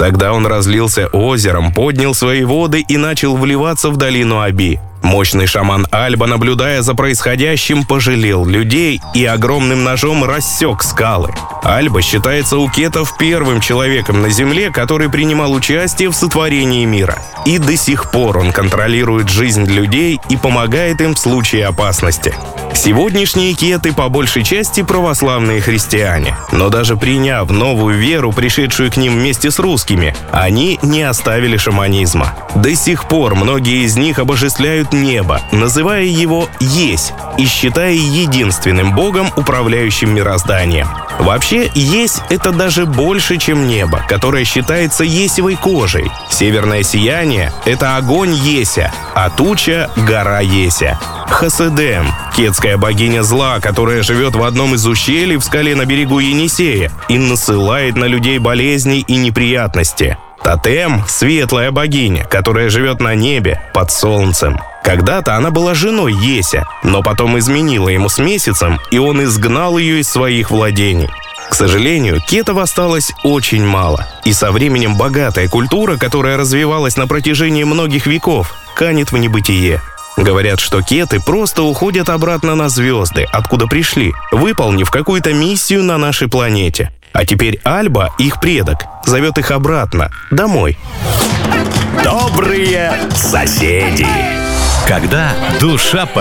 Тогда он разлился озером, поднял свои воды и начал вливаться в долину Оби. Мощный шаман Альба, наблюдая за происходящим, пожалел людей и огромным ножом рассек скалы. Альба считается у кетов первым человеком на Земле, который принимал участие в сотворении мира. И до сих пор он контролирует жизнь людей и помогает им в случае опасности. Сегодняшние кеты по большей части православные христиане. Но даже приняв новую веру, пришедшую к ним вместе с русскими, они не оставили шаманизма. До сих пор многие из них обожествляют небо, называя его Есть и считая единственным богом, управляющим мирозданием. Вообще, Есть — это даже больше, чем небо, которое считается Есевой кожей. Северное сияние — это огонь Еся, а туча — гора Еся. Хасэдэм — кетская богиня зла, которая живет в одном из ущелий в скале на берегу Енисея и насылает на людей болезни и неприятности. Тотем — светлая богиня, которая живет на небе, под солнцем. Когда-то она была женой Еся, но потом изменила ему с месяцем, и он изгнал ее из своих владений. К сожалению, кетов осталось очень мало, и со временем богатая культура, которая развивалась на протяжении многих веков, канет в небытие. Говорят, что кеты просто уходят обратно на звезды, откуда пришли, выполнив какую-то миссию на нашей планете. А теперь Альба, их предок, зовет их обратно, домой. Добрые соседи. Когда душа